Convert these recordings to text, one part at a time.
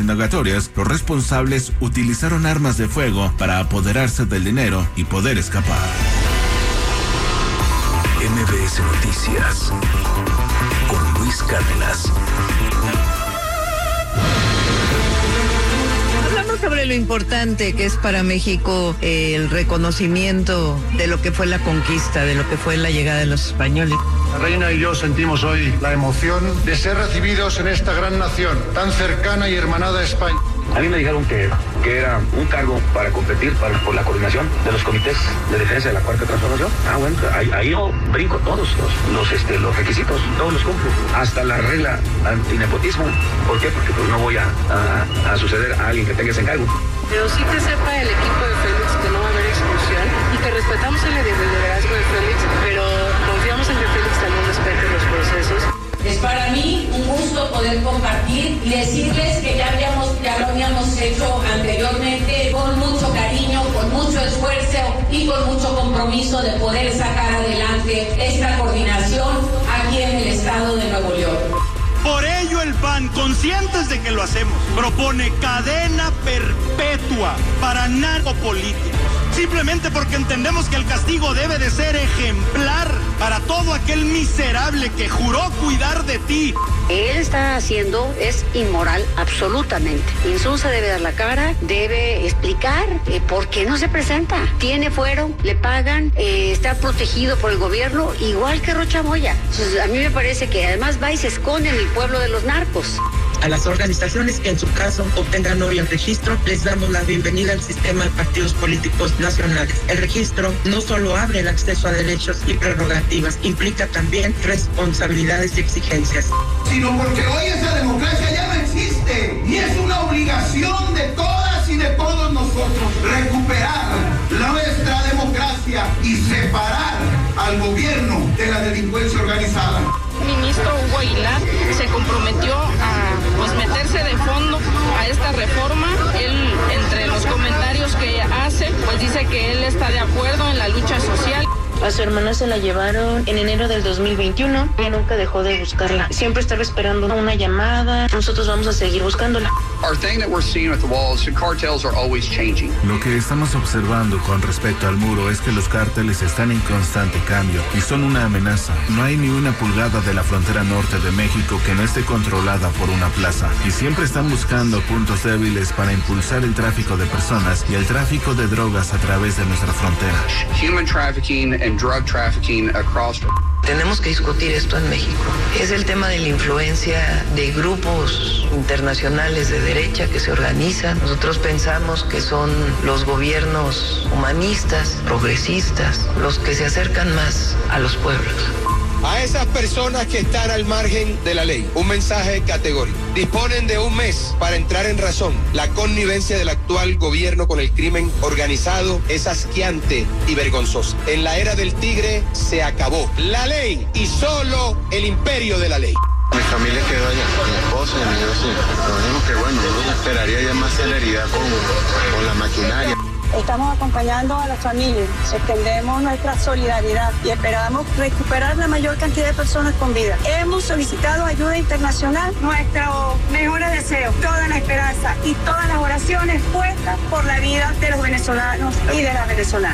indagatorias, los responsables utilizaron armas de fuego para apoderarse del dinero y poder escapar. MBS Noticias con Luis Cárdenas. Hablamos sobre lo importante que es para México el reconocimiento de lo que fue la conquista, de lo que fue la llegada de los españoles. La reina y yo sentimos hoy la emoción de ser recibidos en esta gran nación, tan cercana y hermanada a España. A mí me dijeron que era un cargo para competir por la coordinación de los comités de defensa de la Cuarta Transformación. Bueno, ahí yo brinco todos los requisitos, todos los cumplo. Hasta la regla antinepotismo. ¿Por qué? Porque pues no voy a suceder a alguien que tenga ese encargo. Pero sí que sepa el equipo de Félix que no va a haber exclusión y que respetamos el liderazgo de Félix, pero confiamos en que Félix también respete los procesos. Es para mí un gusto poder compartir y decirles que ya lo habíamos hecho anteriormente con mucho cariño, con mucho esfuerzo y con mucho compromiso de poder sacar adelante esta coordinación aquí en el estado de Nuevo León. Por ello el PAN, conscientes de que lo hacemos, propone cadena perpetua para narcopolíticos. Simplemente porque entendemos que el castigo debe de ser ejemplar para todo aquel miserable que juró cuidar de ti. Él está haciendo es inmoral, absolutamente. Insunza debe dar la cara, debe explicar por qué no se presenta. Tiene fuero, le pagan, está protegido por el gobierno, igual que Rocha Moya. Entonces, a mí me parece que además va y se esconde en el pueblo de los narcos. A las organizaciones que en su caso obtengan hoy el registro, les damos la bienvenida al sistema de partidos políticos nacionales. El registro no solo abre el acceso a derechos y prerrogativas, implica también responsabilidades y exigencias. Sino porque hoy esa democracia ya no existe y es una obligación de todas y de todos nosotros recuperar nuestra democracia y separar al gobierno de la delincuencia organizada. El ministro Hugo Aguilar se comprometió a meterse de fondo a esta reforma. Él, entre los comentarios que hace, dice que él está de acuerdo en la lucha social. A su hermana se la llevaron en enero del 2021. Ella nunca dejó de buscarla. Siempre estaba esperando una llamada. Nosotros vamos a seguir buscándola. Lo que estamos observando con respecto al muro es que los cárteles están en constante cambio y son una amenaza. No hay ni una pulgada de la frontera norte de México que no esté controlada por una plaza. Y siempre están buscando puntos débiles para impulsar el tráfico de personas y el tráfico de drogas a través de nuestra frontera. Human trafficking and drug trafficking across. Tenemos que discutir esto en México. Es el tema de la influencia de grupos internacionales de derecha que se organizan. Nosotros pensamos que son los gobiernos humanistas, progresistas, los que se acercan más a los pueblos. A esas personas que están al margen de la ley, un mensaje categórico. Disponen de un mes para entrar en razón. La connivencia del actual gobierno con el crimen organizado es asqueante y vergonzosa. En la era del tigre se acabó. La ley y solo el imperio de la ley. Mi familia quedó allá, mi esposa y mi hijos, sí. Lo único que uno esperaría ya más celeridad con la maquinaria. Estamos acompañando a las familias, extendemos nuestra solidaridad y esperamos recuperar la mayor cantidad de personas con vida. Hemos solicitado ayuda internacional, nuestros mejores deseos, toda la esperanza y todas las oraciones puestas por la vida de los venezolanos y de las venezolanas.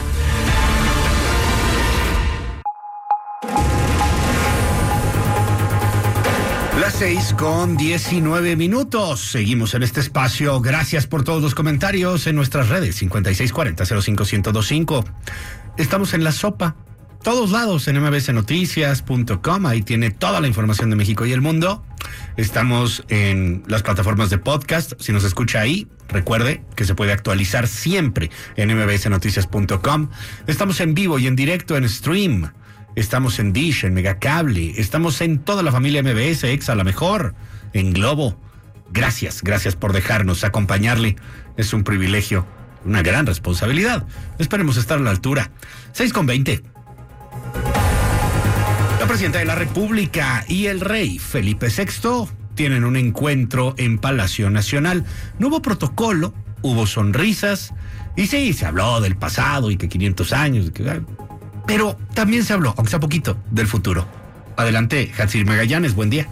Las 6:19. Seguimos en este espacio. Gracias por todos los comentarios en nuestras redes 5640-051025. Estamos en La Sopa, todos lados en mbsnoticias.com. Ahí tiene toda la información de México y el mundo. Estamos en las plataformas de podcast. Si nos escucha ahí, recuerde que se puede actualizar siempre en mbsnoticias.com. Estamos en vivo y en directo en Stream. Estamos en Dish, en Megacable, estamos en toda la familia MBS, Exa, La Mejor, en Globo. Gracias por dejarnos acompañarle. Es un privilegio, una gran responsabilidad. Esperemos estar a la altura. 6:20. La presidenta de la República y el rey Felipe VI tienen un encuentro en Palacio Nacional. No hubo protocolo, hubo sonrisas, y sí, se habló del pasado y que 500 años... Pero también se habló, aunque sea poquito, del futuro. Adelante, Hatsir Magallanes, buen día.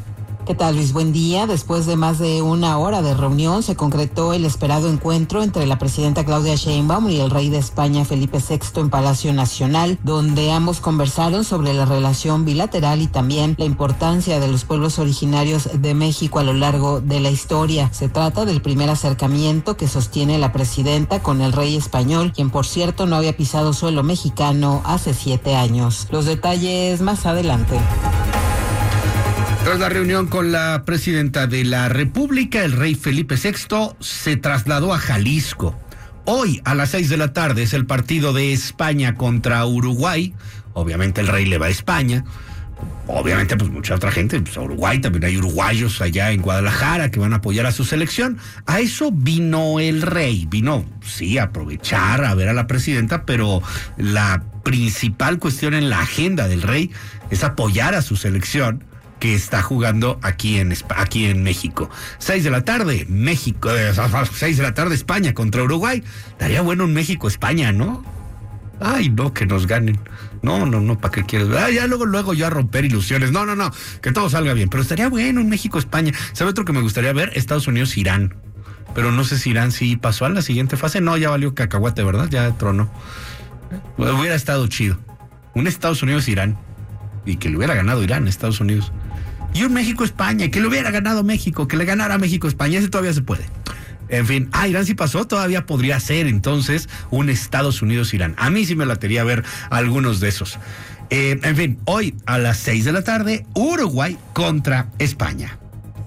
¿Qué tal, Luis? Buen día. Después de más de una hora de reunión, se concretó el esperado encuentro entre la presidenta Claudia Sheinbaum y el rey de España, Felipe VI, en Palacio Nacional, donde ambos conversaron sobre la relación bilateral y también la importancia de los pueblos originarios de México a lo largo de la historia. Se trata del primer acercamiento que sostiene la presidenta con el rey español, quien, por cierto, no había pisado suelo mexicano hace 7 años. Los detalles más adelante. Tras la reunión con la presidenta de la República, el rey Felipe VI se trasladó a Jalisco. Hoy a las 6 de la tarde es el partido de España contra Uruguay. Obviamente el rey le va a España. Obviamente pues mucha otra gente, pues a Uruguay, también hay uruguayos allá en Guadalajara que van a apoyar a su selección. A eso vino el rey, sí, a aprovechar, a ver a la presidenta, pero la principal cuestión en la agenda del rey es apoyar a su selección, que está jugando aquí en México. 6 de la tarde, México, 6 de la tarde, España contra Uruguay. Daría bueno un México-España, ¿no? Ay, no, que nos ganen. No, ¿para qué quieres? Ya luego yo a romper ilusiones. No, que todo salga bien. Pero estaría bueno un México-España. ¿Sabe otro que me gustaría ver? Estados Unidos-Irán. Pero no sé si Irán sí pasó a la siguiente fase. No, ya valió cacahuate, ¿verdad? Ya tronó. Hubiera estado chido. Un Estados Unidos-Irán. Y que le hubiera ganado Irán, Estados Unidos. Y un México-España, que le hubiera ganado México, que le ganara México-España, ese todavía se puede. En fin, Irán sí pasó, todavía podría ser entonces un Estados Unidos-Irán. A mí sí me latería ver algunos de esos. En fin, hoy a las 6 de la tarde, Uruguay contra España.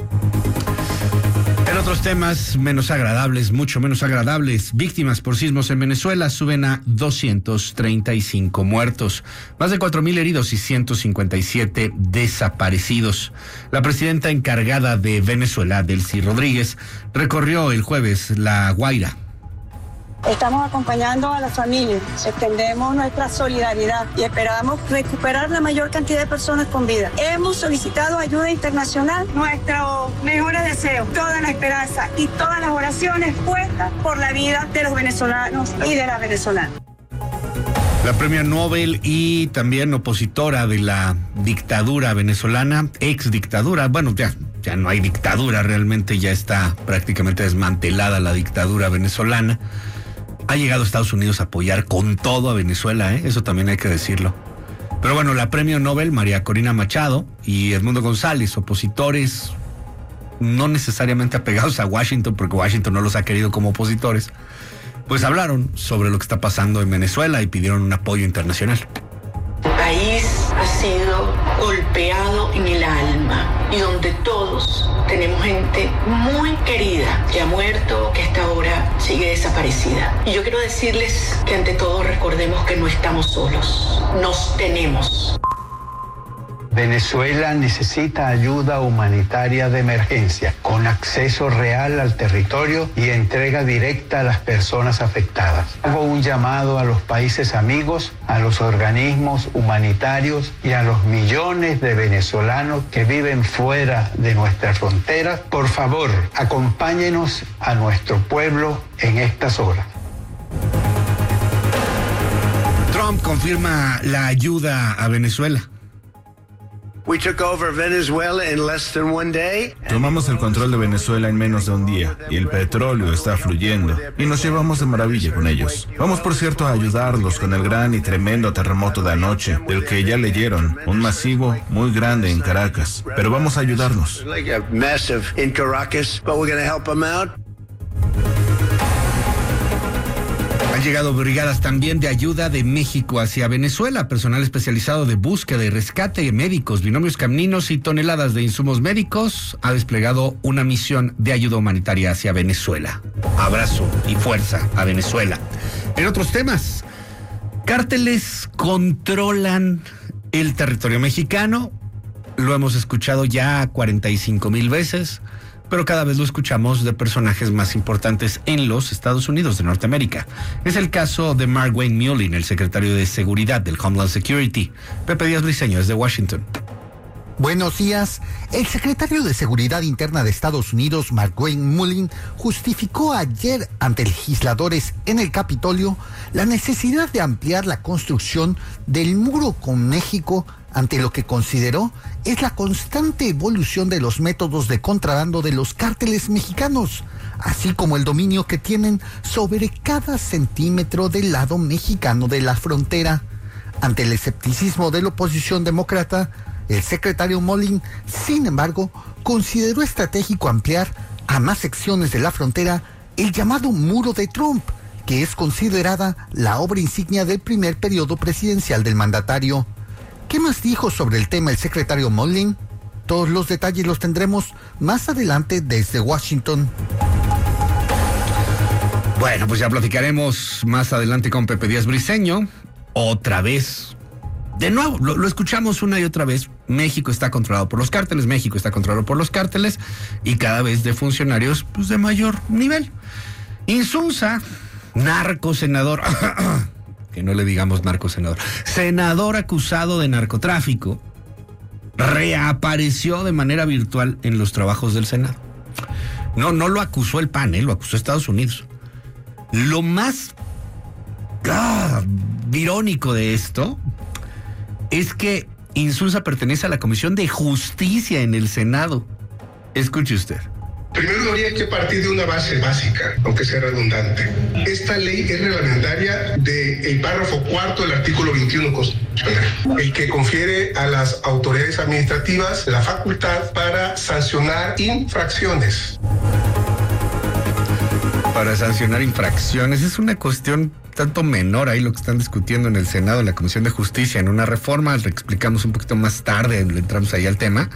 En otros temas menos agradables, mucho menos agradables, víctimas por sismos en Venezuela suben a 235 muertos, más de 4,000 heridos y 157 desaparecidos. La presidenta encargada de Venezuela, Delcy Rodríguez, recorrió el jueves La Guaira. Estamos acompañando a las familias, extendemos nuestra solidaridad y esperamos recuperar la mayor cantidad de personas con vida. Hemos solicitado ayuda internacional, nuestros mejores deseos, toda la esperanza y todas las oraciones puestas por la vida de los venezolanos y de las venezolanas. La premio Nobel y también opositora de la dictadura venezolana, ex dictadura, bueno, ya no hay dictadura realmente, ya está prácticamente desmantelada la dictadura venezolana. Ha llegado a Estados Unidos a apoyar con todo a Venezuela, eso también hay que decirlo. Pero bueno, la premio Nobel, María Corina Machado y Edmundo González, opositores no necesariamente apegados a Washington, porque Washington no los ha querido como opositores, pues hablaron sobre lo que está pasando en Venezuela y pidieron un apoyo internacional. El país ha sido golpeado en el alma y donde todos tenemos gente muy querida que ha muerto, que hasta ahora sigue desaparecida. Y yo quiero decirles que ante todo recordemos que no estamos solos, nos tenemos. Venezuela necesita ayuda humanitaria de emergencia, con acceso real al territorio y entrega directa a las personas afectadas. Hago un llamado a los países amigos, a los organismos humanitarios y a los millones de venezolanos que viven fuera de nuestras fronteras. Por favor, acompáñenos a nuestro pueblo en estas horas. Trump confirma la ayuda a Venezuela. Tomamos el control de Venezuela en menos de un día y el petróleo está fluyendo y nos llevamos de maravilla con ellos. Vamos, por cierto, a ayudarlos con el gran y tremendo terremoto de anoche, del que ya leyeron, un masivo muy grande en Caracas, pero vamos a ayudarnos. Han llegado brigadas también de ayuda de México hacia Venezuela, personal especializado de búsqueda y rescate, médicos, binomios caninos y toneladas de insumos médicos. Ha desplegado una misión de ayuda humanitaria hacia Venezuela. Abrazo y fuerza a Venezuela. En otros temas, cárteles controlan el territorio mexicano. Lo hemos escuchado ya 45,000 veces. Pero cada vez lo escuchamos de personajes más importantes en los Estados Unidos de Norteamérica. Es el caso de Mark Wayne Mullin, el secretario de Seguridad del Homeland Security. Pepe Díaz Briceño, desde Washington. Buenos días. El secretario de Seguridad Interna de Estados Unidos, Markwayne Mullin, justificó ayer ante legisladores en el Capitolio la necesidad de ampliar la construcción del muro con México ante lo que consideró es la constante evolución de los métodos de contrabando de los cárteles mexicanos, así como el dominio que tienen sobre cada centímetro del lado mexicano de la frontera. Ante el escepticismo de la oposición demócrata, el secretario Mullin, sin embargo, consideró estratégico ampliar a más secciones de la frontera el llamado Muro de Trump, que es considerada la obra insignia del primer periodo presidencial del mandatario. ¿Qué más dijo sobre el tema el secretario Mullin? Todos los detalles los tendremos más adelante desde Washington. Bueno, pues ya platicaremos más adelante con Pepe Díaz Briceño. Otra vez, de nuevo, lo escuchamos una y otra vez. México está controlado por los cárteles, México está controlado por los cárteles y cada vez de funcionarios pues, de mayor nivel. Insunza, narcosenador, que no le digamos narcosenador, senador acusado de narcotráfico, reapareció de manera virtual en los trabajos del Senado. No lo acusó el PAN, lo acusó Estados Unidos. Lo más irónico de esto es que Insunza pertenece a la Comisión de Justicia en el Senado. Escuche usted. Primero habría que partir de una base básica, aunque sea redundante. Esta ley es reglamentaria del párrafo 4 del artículo 21 constitucional, el que confiere a las autoridades administrativas la facultad para sancionar infracciones. Para sancionar infracciones, es una cuestión tanto menor ahí lo que están discutiendo en el Senado, en la Comisión de Justicia, en una reforma, le explicamos un poquito más tarde, le entramos ahí al tema.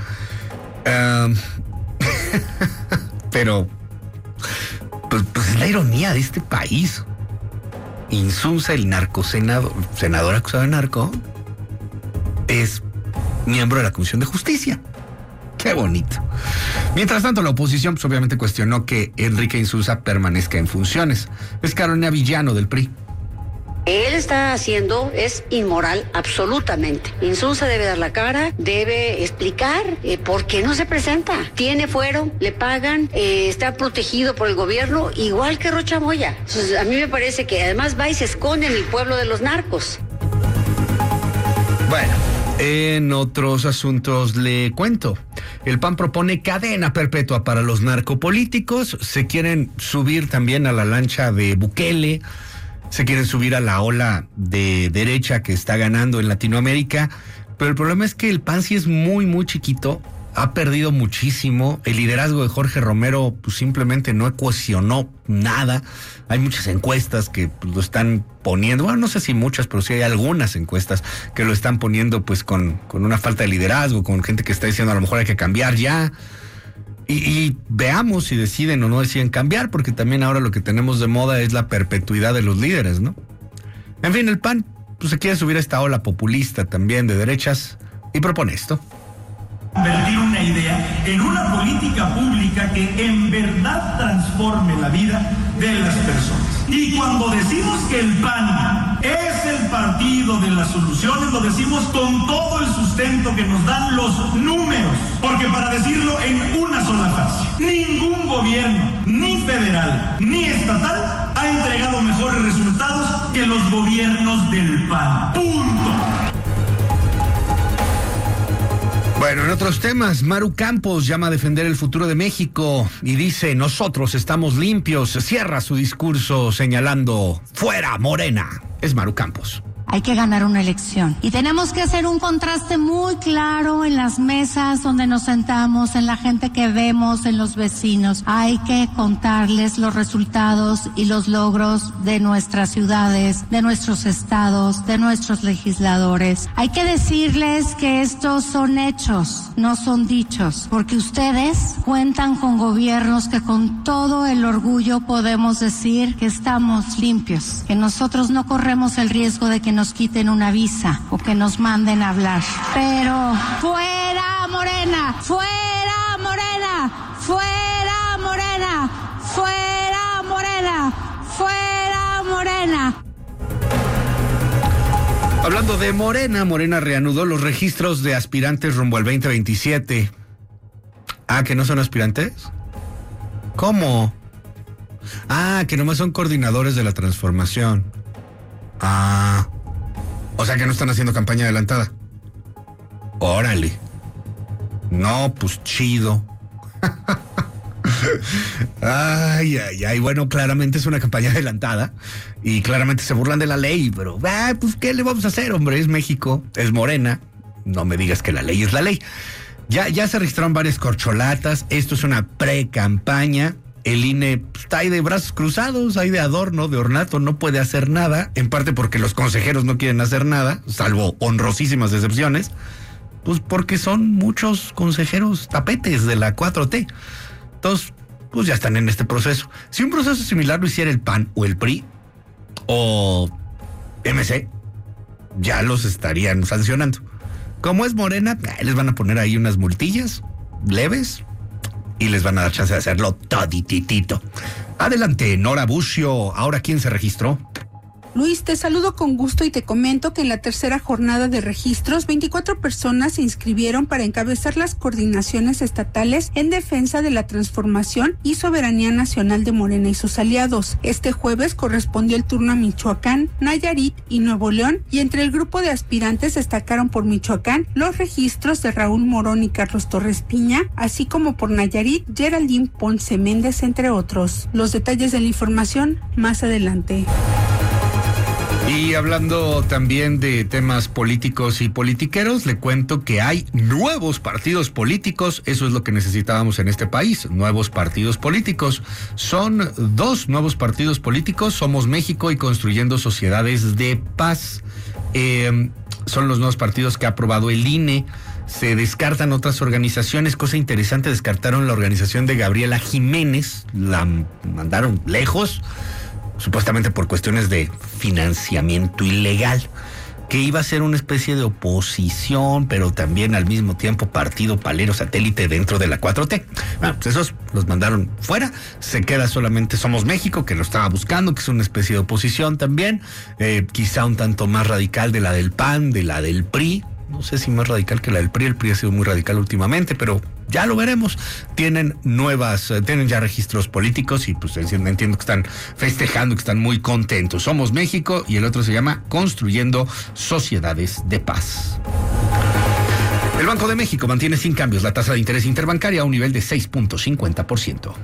Pero, pues es la ironía de este país. Insunza, el senador acusado de narco, es miembro de la Comisión de Justicia. Qué bonito. Mientras tanto, la oposición pues, obviamente cuestionó que Enrique Insunza permanezca en funciones. Es Carolina Villano del PRI. Él está haciendo es inmoral absolutamente. Insunza debe dar la cara, debe explicar por qué no se presenta. Tiene fuero, le pagan, está protegido por el gobierno, igual que Rocha Moya. Entonces, a mí me parece que además va y se esconde en el pueblo de los narcos. Bueno, en otros asuntos le cuento. El PAN propone cadena perpetua para los narcopolíticos. Se quieren subir también a la lancha de Bukele. Se quieren subir a la ola de derecha que está ganando en Latinoamérica, pero el problema es que el PAN sí es muy, muy chiquito, ha perdido muchísimo, el liderazgo de Jorge Romero pues, simplemente no ecuacionó nada, hay muchas encuestas que pues, lo están poniendo, bueno, no sé si muchas, pero sí hay algunas encuestas que lo están poniendo pues con una falta de liderazgo, con gente que está diciendo a lo mejor hay que cambiar ya. Y veamos si deciden o no deciden cambiar, porque también ahora lo que tenemos de moda es la perpetuidad de los líderes, ¿no? En fin, el PAN pues, se quiere subir a esta ola populista también de derechas y propone esto. Convertir una idea en una política pública que en verdad transforme la vida de las personas. Y cuando decimos que el PAN es el partido de las soluciones, lo decimos con todo el sustento que nos dan los números. Porque para decirlo en una sola frase, ningún gobierno, ni federal, ni estatal, ha entregado mejores resultados que los gobiernos del PAN. ¡Punto! Bueno, en otros temas, Maru Campos llama a defender el futuro de México y dice, nosotros estamos limpios. Cierra su discurso señalando, ¡fuera Morena! Es Maru Campos. Hay que ganar una elección. Y tenemos que hacer un contraste muy claro en las mesas donde nos sentamos, en la gente que vemos, en los vecinos. Hay que contarles los resultados y los logros de nuestras ciudades, de nuestros estados, de nuestros legisladores. Hay que decirles que estos son hechos, no son dichos, porque ustedes cuentan con gobiernos que con todo el orgullo podemos decir que estamos limpios, que nosotros no corremos el riesgo de que nos quiten una visa o que nos manden a hablar. Pero fuera Morena, fuera Morena, fuera Morena, fuera Morena, fuera Morena. Hablando Hablando de Morena reanudó los registros de aspirantes rumbo al 2027. Ah, ¿que no son aspirantes? ¿Cómo? Ah, que nomás son coordinadores de la transformación. Ah, o sea que no están haciendo campaña adelantada. Órale. No, pues chido. Ay, bueno, claramente es una campaña adelantada y claramente se burlan de la ley, pero pues ¿qué le vamos a hacer, hombre? Es México, es Morena, no me digas que la ley es la ley. Ya se registraron varias corcholatas, esto es una pre-campaña, el INE está ahí de brazos cruzados, ahí de adorno, de ornato, no puede hacer nada, en parte porque los consejeros no quieren hacer nada, salvo honrosísimas excepciones, pues porque son muchos consejeros tapetes de la 4T. Entonces, pues ya están en este proceso. Si un proceso similar lo hiciera el PAN o el PRI o MC, ya los estarían sancionando. Como es Morena, les van a poner ahí unas multillas leves y les van a dar chance de hacerlo todititito. Adelante, Nora Bucio. Ahora, ¿quién se registró? Luis, te saludo con gusto y te comento que en la tercera jornada de registros, 24 personas se inscribieron para encabezar las coordinaciones estatales en defensa de la transformación y soberanía nacional de Morena y sus aliados. Este jueves correspondió el turno a Michoacán, Nayarit y Nuevo León, y entre el grupo de aspirantes destacaron por Michoacán los registros de Raúl Morón y Carlos Torres Piña, así como por Nayarit, Geraldine Ponce Méndez, entre otros. Los detalles de la información más adelante. Y hablando también de temas políticos y politiqueros, le cuento que hay nuevos partidos políticos. Eso es lo que necesitábamos en este país, nuevos partidos políticos. Son 2 nuevos partidos políticos, Somos México y Construyendo Sociedades de Paz. Son los nuevos partidos que ha aprobado el INE. Se descartan otras organizaciones. Cosa interesante, descartaron la organización de Gabriela Jiménez, la mandaron lejos, supuestamente por cuestiones de financiamiento ilegal, que iba a ser una especie de oposición, pero también al mismo tiempo partido palero satélite dentro de la 4T. Bueno, pues esos los mandaron fuera, se queda solamente Somos México, que lo estaba buscando, que es una especie de oposición también, quizá un tanto más radical de la del PAN, de la del PRI, no sé si más radical que la del PRI, el PRI ha sido muy radical últimamente, pero ya lo veremos. Tienen ya registros políticos y pues entiendo que están festejando, que están muy contentos. Somos México y el otro se llama Construyendo Sociedades de Paz. El Banco de México mantiene sin cambios la tasa de interés interbancaria a un nivel de 6.50%.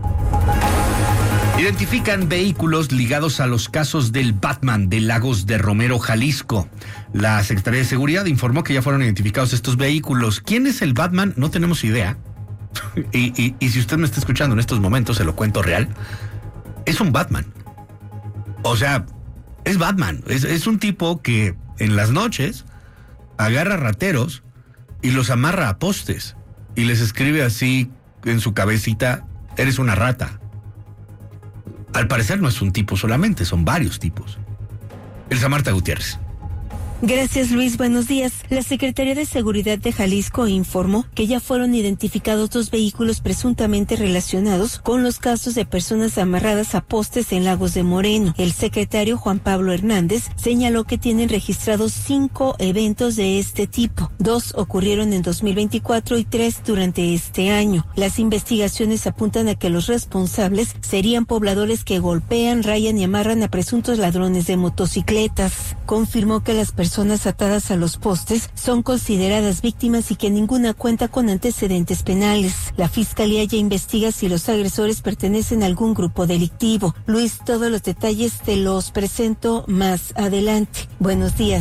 Identifican vehículos ligados a los casos del Batman de Lagos de Romero, Jalisco. La Secretaría de Seguridad informó que ya fueron identificados estos vehículos. ¿Quién es el Batman? No tenemos idea. Y si usted me está escuchando en estos momentos, se lo cuento real. Es un Batman. O sea, es Batman. Es un tipo que en las noches agarra rateros y los amarra a postes y les escribe así en su cabecita: eres una rata. Al parecer no es un tipo solamente, son varios tipos. Elsa Marta Gutiérrez. Gracias, Luis. Buenos días. La Secretaría de Seguridad de Jalisco informó que ya fueron identificados 2 vehículos presuntamente relacionados con los casos de personas amarradas a postes en Lagos de Moreno. El secretario Juan Pablo Hernández señaló que tienen registrados 5 eventos de este tipo. 2 ocurrieron en 2024 y 3 durante este año. Las investigaciones apuntan a que los responsables serían pobladores que golpean, rayan y amarran a presuntos ladrones de motocicletas. Confirmó que las personas atadas a los postes son consideradas víctimas y que ninguna cuenta con antecedentes penales. La Fiscalía ya investiga si los agresores pertenecen a algún grupo delictivo. Luis, todos los detalles te los presento más adelante. Buenos días.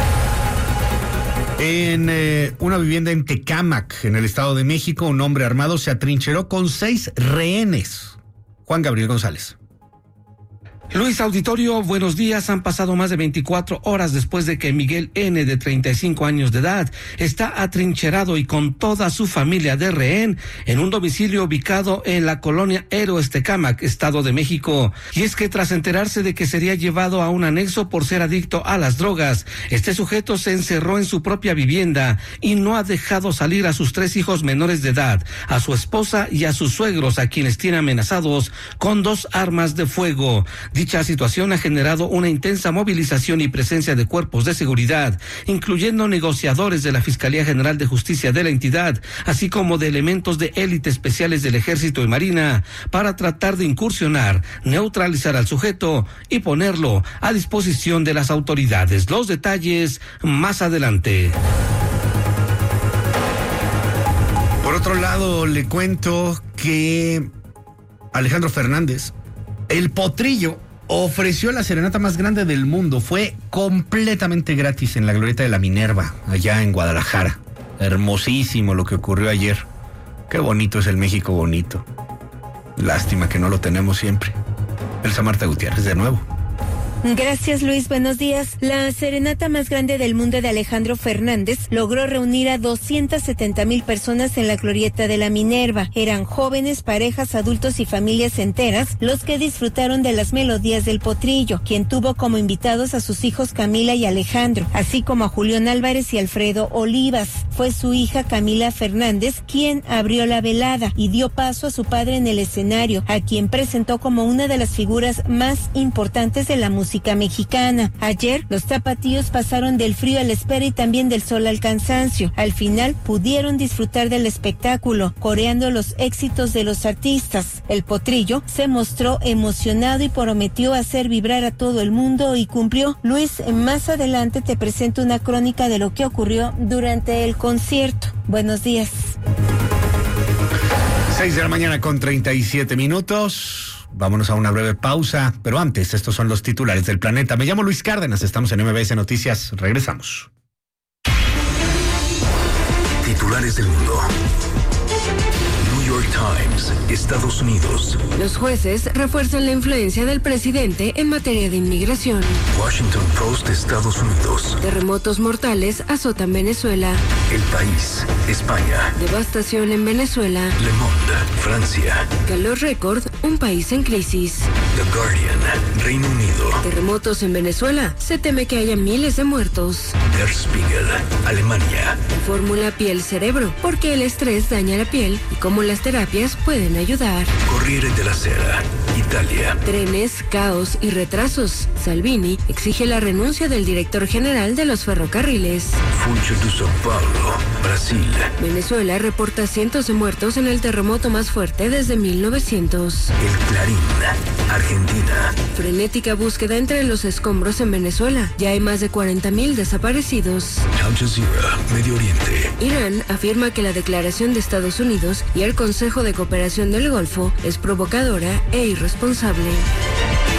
En una vivienda en Tecámac, en el Estado de México, un hombre armado se atrincheró con 6 rehenes. Juan Gabriel González. Luis Auditorio, buenos días. Han pasado más de 24 horas después de que Miguel N., de 35 años de edad, está atrincherado y con toda su familia de rehén en un domicilio ubicado en la colonia Héroes Tecámac, Estado de México. Y es que tras enterarse de que sería llevado a un anexo por ser adicto a las drogas, este sujeto se encerró en su propia vivienda y no ha dejado salir a sus 3 hijos menores de edad, a su esposa y a sus suegros, a quienes tiene amenazados con 2 armas de fuego. Dicha situación ha generado una intensa movilización y presencia de cuerpos de seguridad, incluyendo negociadores de la Fiscalía General de Justicia de la entidad, así como de elementos de élite especiales del Ejército y Marina, para tratar de incursionar, neutralizar al sujeto y ponerlo a disposición de las autoridades. Los detalles más adelante. Por otro lado, le cuento que Alejandro Fernández, el Potrillo, ofreció la serenata más grande del mundo. Fue completamente gratis en la Glorieta de la Minerva, allá en Guadalajara. Hermosísimo lo que ocurrió ayer. Qué bonito es el México bonito. Lástima que no lo tenemos siempre. Elsa Marta Gutiérrez, de nuevo. Gracias, Luis. Buenos días. La serenata más grande del mundo de Alejandro Fernández logró reunir a 270,000 personas en la Glorieta de la Minerva. Eran jóvenes, parejas, adultos y familias enteras los que disfrutaron de las melodías del Potrillo, quien tuvo como invitados a sus hijos Camila y Alejandro, así como a Julián Álvarez y Alfredo Olivas. Fue su hija Camila Fernández quien abrió la velada y dio paso a su padre en el escenario, a quien presentó como una de las figuras más importantes de la música mexicana. Ayer, los tapatíos pasaron del frío a la espera y también del sol al cansancio. Al final, pudieron disfrutar del espectáculo, coreando los éxitos de los artistas. El Potrillo se mostró emocionado y prometió hacer vibrar a todo el mundo y cumplió. Luis, más adelante te presento una crónica de lo que ocurrió durante el concierto. Buenos días. 6 de la mañana con 37 minutos. Vámonos a una breve pausa, pero antes, estos son los titulares del planeta. Me llamo Luis Cárdenas, estamos en MBS Noticias, regresamos. Titulares del mundo. New York Times, Estados Unidos. Los jueces refuerzan la influencia del presidente en materia de inmigración. Washington Post, Estados Unidos. Terremotos mortales azotan Venezuela. El País, España. Devastación en Venezuela. Le Monde, Francia. Calor récord, un país en crisis. The Guardian, Reino Unido. Terremotos en Venezuela, se teme que haya miles de muertos. Der Spiegel, Alemania. Fórmula piel-cerebro, porque el estrés daña la piel y cómo las terapias pueden ayudar. Corriere della Sera, Italia. Trenes, caos y retrasos. Salvini exige la renuncia del director general de los ferrocarriles. Funcho de São Paulo, Brasil. Venezuela reporta cientos de muertos en el terremoto más fuerte desde 1900. El Clarín, Argentina. Frenética búsqueda entre los escombros en Venezuela. Ya hay más de 40,000 desaparecidos. Al Jazeera, Medio Oriente. Irán afirma que la declaración de Estados Unidos y el Consejo de Cooperación del Golfo es provocadora e irresponsable.